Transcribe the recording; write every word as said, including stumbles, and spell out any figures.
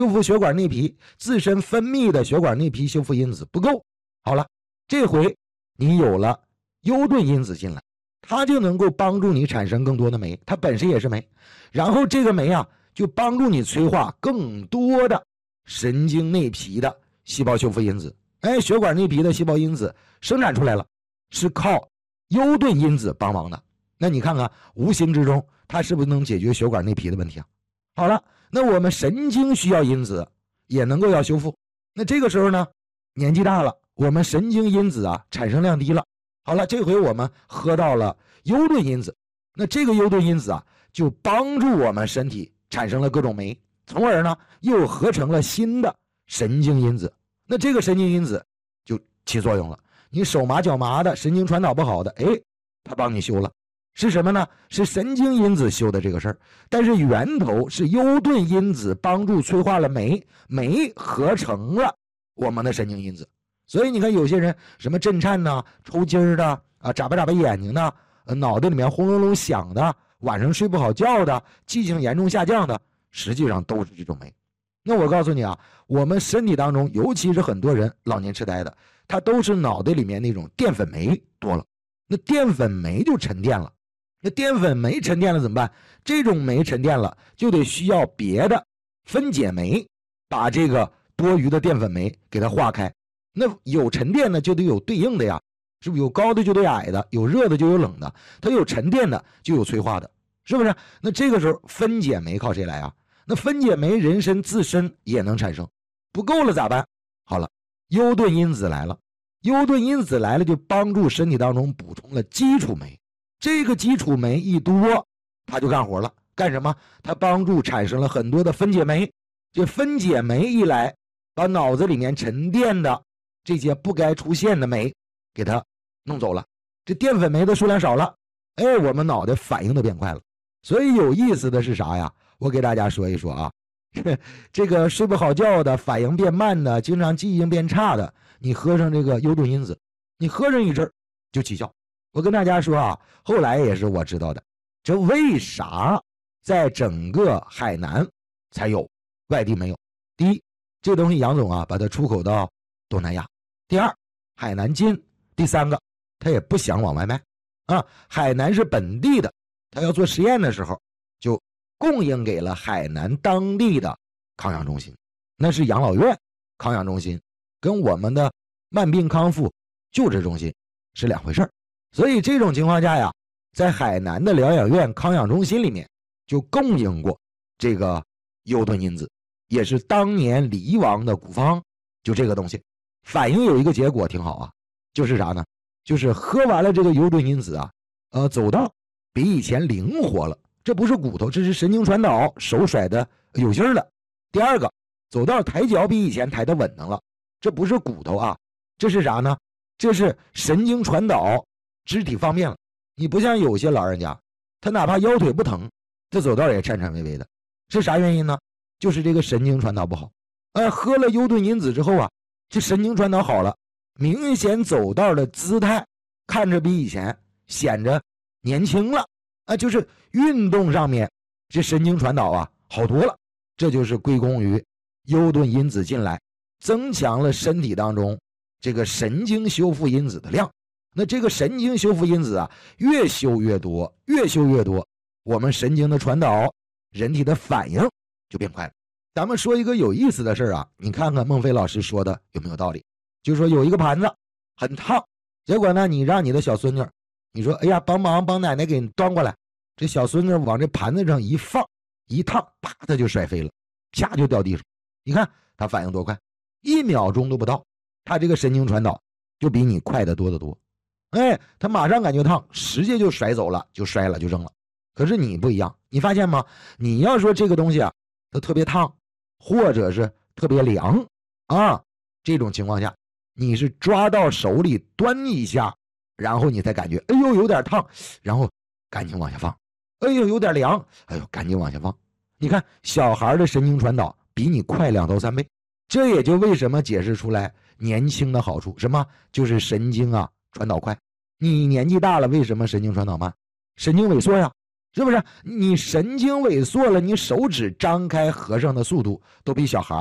修复血管内皮自身分泌的血管内皮修复因子不够。好了，这回你有了优盾因子进来，它就能够帮助你产生更多的酶，它本身也是酶，然后这个酶啊就帮助你催化更多的神经内皮的细胞修复因子。哎，血管内皮的细胞因子生产出来了，是靠优盾因子帮忙的。那你看看，无形之中它是不是能解决血管内皮的问题啊？好了，那我们神经需要因子也能够要修复。那这个时候呢，年纪大了，我们神经因子啊产生量低了。好了，这回我们喝到了优盾因子，那这个优盾因子啊就帮助我们身体产生了各种酶，从而呢又合成了新的神经因子。那这个神经因子就起作用了，你手麻脚麻的，神经传导不好的，哎，它帮你修了。是什么呢？是神经因子修的这个事儿，但是源头是优盾因子帮助催化了酶，酶合成了我们的神经因子。所以你看有些人什么震颤呐、抽筋儿的啊、眨巴眨巴眼睛的、呃、脑袋里面轰隆隆响的、晚上睡不好觉的、记性严重下降的，实际上都是这种酶。那我告诉你啊，我们身体当中，尤其是很多人老年痴呆的，他都是脑袋里面那种淀粉酶多了，那淀粉酶就沉淀了。那淀粉酶沉淀了怎么办？这种酶沉淀了，就得需要别的分解酶把这个多余的淀粉酶给它化开。那有沉淀的就得有对应的呀，是不是？有高的就得矮的，有热的就有冷的，它有沉淀的就有催化的，是不是？那这个时候分解酶靠谁来啊？那分解酶人参自身也能产生，不够了咋办？好了，优盾因子来了，优盾因子来了就帮助身体当中补充了基础酶。这个基础酶一多，它就干活了。干什么？它帮助产生了很多的分解酶。这分解酶一来，把脑子里面沉淀的这些不该出现的酶给它弄走了。这淀粉酶的数量少了，哎，我们脑袋反应都变快了。所以有意思的是啥呀？我给大家说一说啊，这个睡不好觉的、反应变慢的、经常记忆变差的，你喝上这个优盾因子，你喝上一阵就起效。我跟大家说啊，后来也是我知道的，这为啥在整个海南才有，外地没有？第一，这东西杨总啊把它出口到东南亚；第二，海南近；第三个，他也不想往外卖啊。海南是本地的，他要做实验的时候就供应给了海南当地的康养中心，那是养老院康养中心，跟我们的慢病康复救治中心是两回事儿。所以这种情况下呀，在海南的疗养院康养中心里面就供应过这个优盾因子，也是当年黎王的古方，就这个东西反应有一个结果挺好啊，就是啥呢？就是喝完了这个优盾因子啊，呃，走道比以前灵活了。这不是骨头，这是神经传导，手甩的有劲儿了。第二个，走道抬脚比以前抬得稳当了，这不是骨头啊，这是啥呢？这是神经传导，肢体方便了。你不像有些老人家，他哪怕腰腿不疼，这走道也颤颤巍巍的，是啥原因呢？就是这个神经传导不好。哎，喝了优盾因子之后啊，这神经传导好了，明显走道的姿态看着比以前显着年轻了啊，就是运动上面这神经传导啊好多了。这就是归功于优盾因子进来，增强了身体当中这个神经修复因子的量。那这个神经修复因子啊，越修越多，越修越多，我们神经的传导，人体的反应就变快了。咱们说一个有意思的事啊，你看看孟非老师说的有没有道理？就说有一个盘子很烫，结果呢，你让你的小孙女，你说哎呀，帮忙帮奶奶给你端过来，这小孙女往这盘子上一放，一烫，啪，他就摔飞了，啪就掉地上。你看他反应多快，一秒钟都不到，他这个神经传导就比你快得多得多。哎，他马上感觉烫，直接就甩走了，就摔了，就扔了。可是你不一样，你发现吗？你要说这个东西啊，它特别烫，或者是特别凉啊，这种情况下，你是抓到手里端一下，然后你才感觉，哎呦有点烫，然后赶紧往下放。哎呦有点凉，哎呦赶紧往下放。你看小孩的神经传导比你快两到三倍，这也就为什么解释出来年轻的好处，什么？就是神经啊传导快。你年纪大了，为什么神经传导慢？神经萎缩呀， 是不是？你神经萎缩了，你手指张开合上的速度都比小孩